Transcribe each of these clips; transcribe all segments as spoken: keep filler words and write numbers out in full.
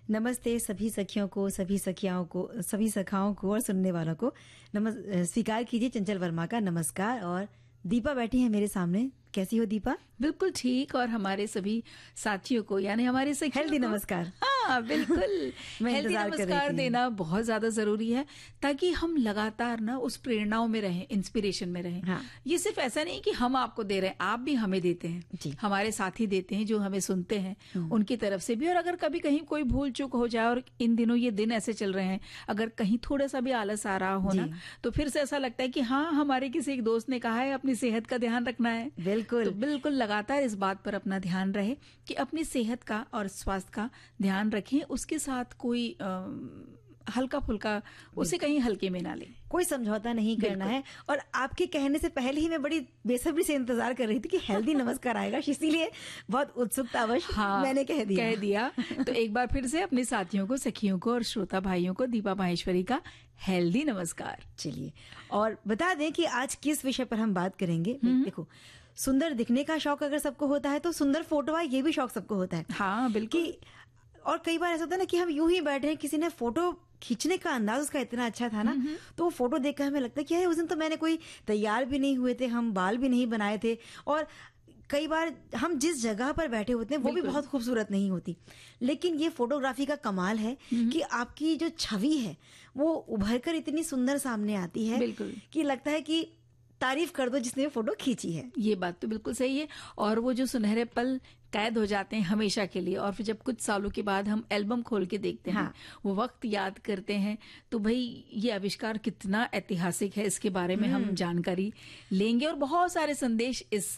नमस्ते सभी सखियों को, सभी सखियाओं को, सभी सखाओं को और सुनने वालों को नमस् स्वीकार कीजिए चंचल वर्मा का नमस्कार। और दीपा बैठी है मेरे सामने। कैसी हो दीपा? बिल्कुल ठीक। और हमारे सभी साथियों को यानी हमारे सखियों हेल्दी नमस्कार। हाँ बिल्कुल हेल्दी नमस्कार देना बहुत ज्यादा जरूरी है ताकि हम लगातार ना उस प्रेरणाओं में रहें, इंस्पिरेशन में रहें। हाँ। ये सिर्फ ऐसा नहीं कि हम आपको दे रहे हैं, आप भी हमें देते हैं जी। हमारे साथी देते हैं जो हमें सुनते हैं उनकी तरफ से भी। और अगर कभी कहीं कोई भूल चूक हो जाए और इन दिनों ये दिन ऐसे चल रहे हैं, अगर कहीं थोड़ा सा भी आलस आ रहा हो ना, तो फिर से ऐसा लगता है कि हाँ हमारे किसी एक दोस्त ने कहा है अपनी सेहत का ध्यान रखना है। बिल्कुल तो बिल्कुल लगातार इस बात पर अपना ध्यान रहे कि अपनी सेहत का और स्वास्थ्य का ध्यान रखें। उसके साथ कोई आ, हल्का फुल्का उसे कहीं हल्के में ना ले, कोई समझौता नहीं करना है। और आपके कहने से पहले ही मैं बड़ी बेसब्री से इंतजार कर रही थी कि हेल्दी नमस्कार आएगा, इसीलिए बहुत उत्सुकतावश हाँ, मैंने कह दिया कह दिया तो एक बार फिर से अपने साथियों को, सखियों को और श्रोता भाइयों को दीपा माहेश्वरी का हेल्दी नमस्कार। चलिए और बता दें कि आज किस विषय पर हम बात करेंगे। देखो, सुंदर दिखने का शौक अगर सबको होता है तो सुंदर फोटो आए ये भी शौक सबको होता है। हाँ बिल्कुल। और कई बार ऐसा होता है ना कि हम यूं ही बैठे हैं, किसी ने फोटो खींचने का अंदाज उसका इतना अच्छा था ना, तो वो फोटो देखकर हमें लगता है कि उस दिन तो मैंने कोई तैयार भी नहीं हुए थे, हम बाल भी नहीं बनाए थे, और कई बार हम जिस जगह पर बैठे होते हैं वो भी बहुत खूबसूरत नहीं होती। लेकिन ये फोटोग्राफी का कमाल है कि आपकी जो छवि है वो उभर कर इतनी सुंदर सामने आती है कि लगता है कि तारीफ कर दो जिसने फोटो खींची है। ये बात तो बिल्कुल सही है। और वो जो सुनहरे पल कैद हो जाते हैं हमेशा के लिए, और फिर जब कुछ सालों के बाद हम एल्बम खोल के देखते हैं, हाँ। वो वक्त याद करते हैं, तो भाई ये आविष्कार कितना ऐतिहासिक है, इसके बारे में हम जानकारी लेंगे। और बहुत सारे संदेश इस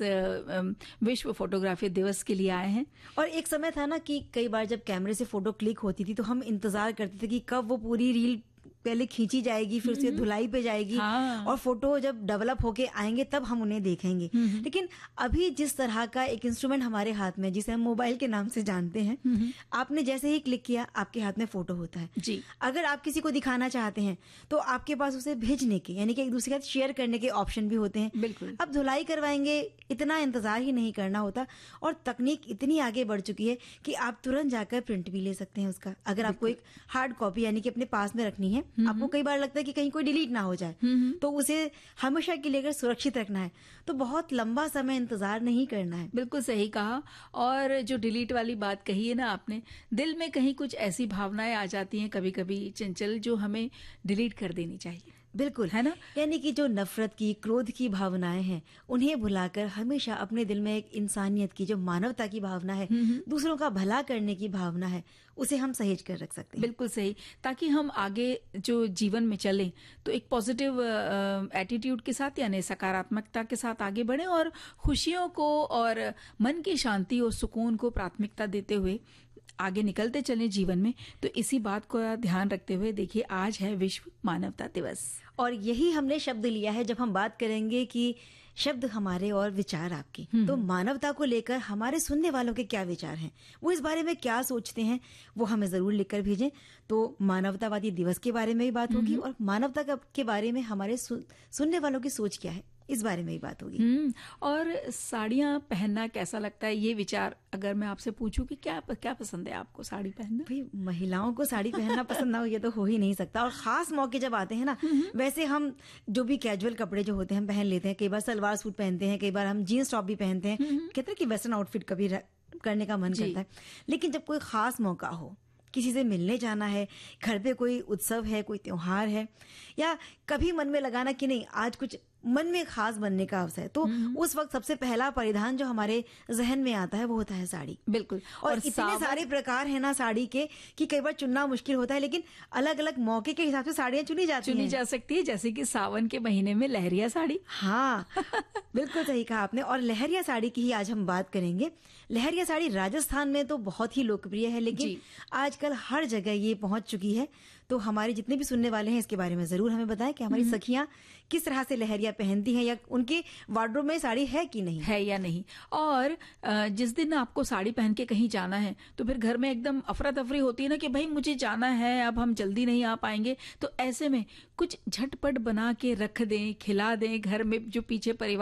विश्व फोटोग्राफी दिवस के लिए आए हैं। और एक समय था ना कि कई बार जब कैमरे से फोटो क्लिक होती थी तो हम इंतजार करते थे कि कब वो पूरी रील पहले खींची जाएगी, फिर से धुलाई पे जाएगी, हाँ। और फोटो जब डेवलप होके आएंगे तब हम उन्हें देखेंगे। लेकिन अभी जिस तरह का एक इंस्ट्रूमेंट हमारे हाथ में, जिसे हम मोबाइल के नाम से जानते हैं, आपने जैसे ही क्लिक किया आपके हाथ में फोटो होता है जी। अगर आप किसी को दिखाना चाहते हैं तो आपके पास उसे भेजने के यानी कि एक दूसरे के साथ शेयर करने के ऑप्शन भी होते हैं। बिल्कुल। अब धुलाई करवाएंगे, इतना इंतजार ही नहीं करना होता, और तकनीक इतनी आगे बढ़ चुकी है कि आप तुरंत जाकर प्रिंट भी ले सकते हैं उसका। अगर आपको एक हार्ड कॉपी यानी कि अपने पास में रखनी है, आपको कई बार लगता है कि कहीं कोई डिलीट ना हो जाए, तो उसे हमेशा के लिए अगर सुरक्षित रखना है तो बहुत लंबा समय इंतजार नहीं करना है। बिल्कुल सही कहा। और जो डिलीट वाली बात कही है ना आपने, दिल में कहीं कुछ ऐसी भावनाएं आ जाती हैं कभी कभी चंचल, जो हमें डिलीट कर देनी चाहिए। बिल्कुल, है ना। यानी कि जो नफरत की, क्रोध की भावनाएं हैं उन्हें भुलाकर हमेशा अपने दिल में एक इंसानियत की, जो मानवता की भावना है, दूसरों का भला करने की भावना है, उसे हम सहेज कर रख सकते हैं। बिल्कुल सही। ताकि हम आगे जो जीवन में चलें तो एक पॉजिटिव एटीट्यूड के साथ यानी सकारात्मकता के साथ आगे बढ़े, और खुशियों को और मन की शांति और सुकून को प्राथमिकता देते हुए आगे निकलते चलें जीवन में। तो इसी बात को ध्यान रखते हुए देखिए आज है विश्व मानवता दिवस, और यही हमने शब्द लिया है जब हम बात करेंगे कि शब्द हमारे और विचार आपके। तो मानवता को लेकर हमारे सुनने वालों के क्या विचार हैं, वो इस बारे में क्या सोचते हैं, वो हमें जरूर लिखकर भेजें। तो मानवतावादी दिवस के बारे में भी बात होगी और मानवता के बारे में हमारे सु, सुनने वालों की सोच क्या है, इस बारे में ही बात होगी। और साड़ियां पहनना कैसा लगता है, ये विचार अगर मैं आपसे पूछूं कि क्या क्या पसंद है आपको साड़ी पहनना? भाई महिलाओं को साड़ी पहनना पसंद ना हो ये तो हो ही नहीं सकता। और खास मौके जब आते हैं ना, वैसे हम जो भी कैजुअल कपड़े जो होते हैं हम पहन लेते हैं, कई बार सलवार सूट पहनते हैं, कई बार हम जीन्स टॉप भी पहनते हैं, कहते हैं कि वेस्टर्न आउटफिट कभी करने का मन करता है। लेकिन जब कोई खास मौका हो, किसी से मिलने जाना है, घर पे कोई उत्सव है, कोई त्योहार है, या कभी मन में लगाना कि नहीं आज कुछ मन में खास बनने का अवसर है, तो उस वक्त सबसे पहला परिधान जो हमारे जहन में आता है वो होता है साड़ी। बिल्कुल। और, और इतने सारे प्रकार हैं ना साड़ी के कि कई बार चुनना मुश्किल होता है, लेकिन अलग अलग मौके के हिसाब से साड़ियां चुनी जाती चुनी जा सकती है, जैसे कि सावन के महीने में लहरिया साड़ी। हाँ बिल्कुल सही कहा आपने। और लहरिया साड़ी की ही आज हम बात करेंगे। लहरिया साड़ी राजस्थान में तो बहुत ही लोकप्रिय है, लेकिन आजकल हर जगह ये पहुंच चुकी है। तो हमारे जितने भी सुनने वाले हैं इसके बारे में जरूर हमें बताएं कि हमारी सखियां किस तरह से लहरिया पहनती हैं, या उनके वार्डरोब में साड़ी है कि नहीं है या नहीं। और जिस दिन आपको साड़ी पहन के कहीं जाना है तो फिर घर में एकदम अफरा तफरी होती है ना कि भाई मुझे जाना है, अब हम जल्दी नहीं आ पाएंगे। तो ऐसे में कुछ झटपट बना के रख दें, खिला दें घर में जो पीछे परिवार